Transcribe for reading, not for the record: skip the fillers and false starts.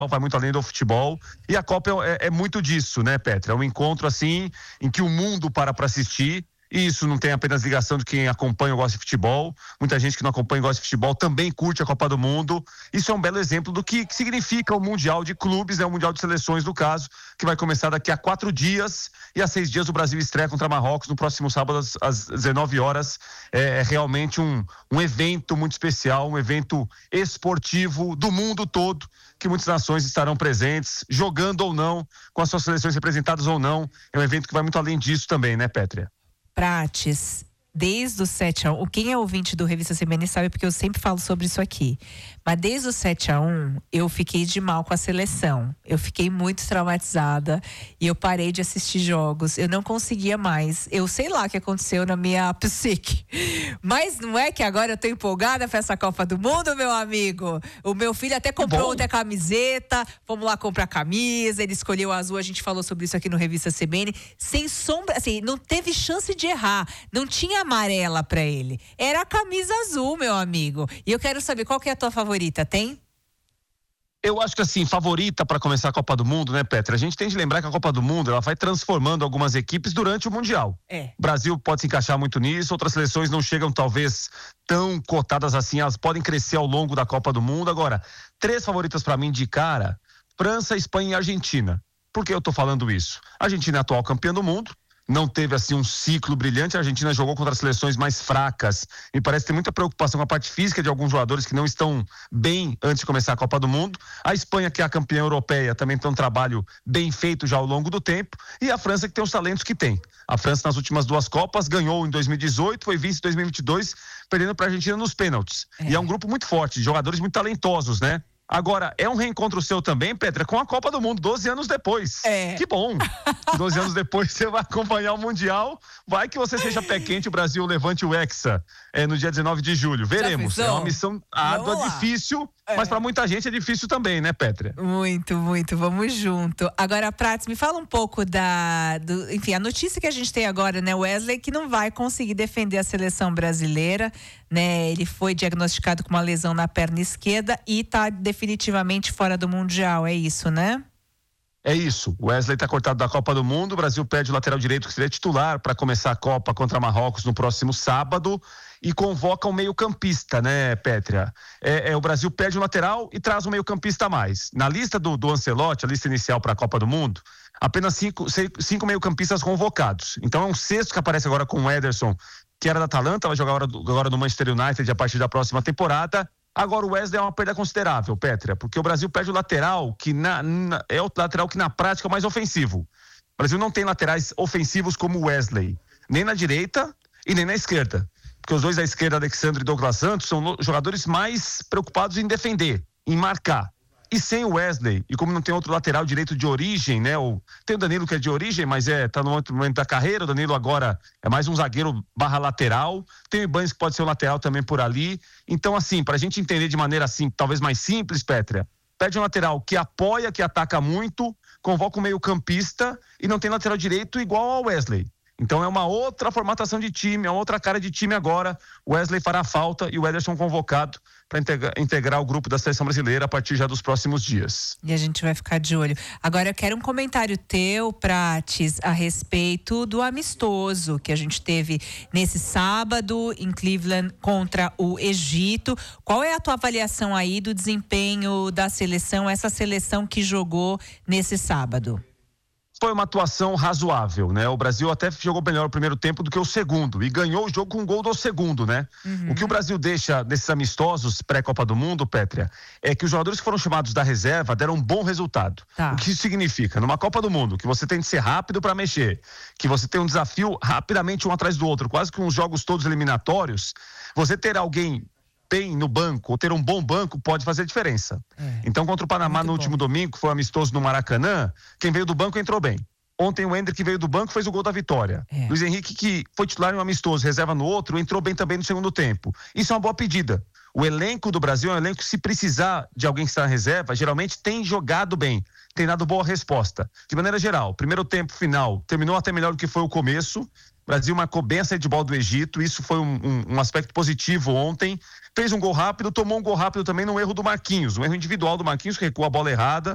vai muito além do futebol, e a Copa é muito disso, né, Petra? É um encontro assim, em que o mundo para assistir, e isso não tem apenas ligação de quem acompanha ou gosta de futebol, muita gente que não acompanha e gosta de futebol também curte a Copa do Mundo. Isso é um belo exemplo do que significa o Mundial de Clubes, né? O Mundial de Seleções, no caso, que vai começar daqui a 4 dias, e há 6 dias o Brasil estreia contra Marrocos no próximo sábado às 19 horas. É realmente um evento muito especial, um evento esportivo do mundo todo, que muitas nações estarão presentes, jogando ou não, com as suas seleções representadas ou não. É um evento que vai muito além disso também, né, Pétria? Prates, desde o 7-1, quem é ouvinte do Revista CBN sabe, porque eu sempre falo sobre isso aqui, mas desde o 7-1 eu fiquei de mal com a seleção, eu fiquei muito traumatizada e eu parei de assistir jogos, eu não conseguia mais, eu sei lá o que aconteceu na minha psique, mas não é que agora eu tô empolgada pra essa Copa do Mundo, meu amigo. O meu filho até comprou outra camiseta, vamos lá comprar camisa, ele escolheu o azul, a gente falou sobre isso aqui no Revista CBN, sem sombra, assim, não teve chance de errar, não tinha amarela pra ele, era a camisa azul, meu amigo. E eu quero saber, qual que é a tua favorita, tem? Eu acho que assim, favorita para começar a Copa do Mundo, né, Petra? A gente tem de lembrar que a Copa do Mundo, ela vai transformando algumas equipes durante o Mundial. O Brasil pode se encaixar muito nisso, outras seleções não chegam talvez tão cotadas assim, elas podem crescer ao longo da Copa do Mundo. Agora, 3 favoritas para mim de cara: França, Espanha e Argentina. Por que eu tô falando isso? A Argentina é a atual campeã do mundo, não teve assim um ciclo brilhante, a Argentina jogou contra as seleções mais fracas, e parece ter muita preocupação com a parte física de alguns jogadores que não estão bem antes de começar a Copa do Mundo. A Espanha, que é a campeã europeia, também tem um trabalho bem feito já ao longo do tempo, e a França, que tem os talentos que tem. A França, nas últimas 2 Copas, ganhou em 2018, foi vice em 2022, perdendo para a Argentina nos pênaltis. E é um grupo muito forte, de jogadores muito talentosos, né? Agora, é um reencontro seu também, Petra, com a Copa do Mundo, 12 anos depois. Que bom! 12 anos depois você vai acompanhar o Mundial, vai que você seja pé quente, o Brasil levante o Hexa no dia 19 de julho. Veremos. É uma missão árdua, difícil, mas para muita gente é difícil também, né, Petra? Muito, muito. Vamos junto. Agora, Prates, me fala um pouco enfim, a notícia que a gente tem agora, né, Wesley, que não vai conseguir defender a seleção brasileira, né? Ele foi diagnosticado com uma lesão na perna esquerda e tá definitivamente fora do Mundial, é isso, né? É isso, o Wesley está cortado da Copa do Mundo, o Brasil perde o lateral direito que seria titular para começar a Copa contra Marrocos no próximo sábado e convoca um meio-campista, né, Pétria? O Brasil perde o lateral e traz um meio-campista a mais. Na lista do Ancelotti, a lista inicial para a Copa do Mundo, apenas 5 meio-campistas convocados. Então é um sexto que aparece agora com o Ederson, que era da Atalanta, vai jogar agora no Manchester United a partir da próxima temporada. Agora o Wesley é uma perda considerável, Pétria, porque o Brasil perde o lateral, que é o lateral que na prática é o mais ofensivo. O Brasil não tem laterais ofensivos como o Wesley, nem na direita e nem na esquerda. Porque os dois da esquerda, Alexandre e Douglas Santos, são jogadores mais preocupados em defender, em marcar. E sem o Wesley, e como não tem outro lateral direito de origem, né? Tem o Danilo que é de origem, mas tá no outro momento da carreira. O Danilo agora é mais um zagueiro / lateral. Tem o Ibanez que pode ser um lateral também por ali. Então, assim, pra gente entender de maneira assim, talvez mais simples, Pétria, pede um lateral que apoia, que ataca muito, convoca um meio-campista e não tem lateral direito igual ao Wesley. Então é uma outra formatação de time, é uma outra cara de time agora. O Wesley fará falta e o Ederson convocado para integrar o grupo da seleção brasileira a partir já dos próximos dias. E a gente vai ficar de olho. Agora eu quero um comentário teu, Prates, a respeito do amistoso que a gente teve nesse sábado em Cleveland contra o Egito. Qual é a tua avaliação aí do desempenho da seleção, essa seleção que jogou nesse sábado? Foi uma atuação razoável, né? O Brasil até jogou melhor o primeiro tempo do que o segundo e ganhou o jogo com um gol do segundo, né? O que o Brasil deixa nesses amistosos pré-Copa do Mundo, Pétria, é que os jogadores que foram chamados da reserva deram um bom resultado. O que isso significa? Numa Copa do Mundo, que você tem de ser rápido para mexer, que você tem um desafio rapidamente um atrás do outro, quase que uns jogos todos eliminatórios, você ter alguém bem no banco, ou ter um bom banco, pode fazer diferença. Então, contra o Panamá no último domingo, que foi amistoso no Maracanã, quem veio do banco entrou bem. Ontem o Hendrick, que veio do banco, fez o gol da vitória. Luiz Henrique, que foi titular em um amistoso, reserva no outro, entrou bem também no segundo tempo. Isso é uma boa pedida. O elenco do Brasil é um elenco que, se precisar de alguém que está na reserva, geralmente tem jogado bem, tem dado boa resposta. De maneira geral, primeiro tempo final terminou até melhor do que foi o começo. O Brasil marcou bem a saída de bola do Egito, isso foi um aspecto positivo ontem. Fez um gol rápido, tomou um gol rápido também no erro do Marquinhos, um erro individual do Marquinhos, que recuou a bola errada.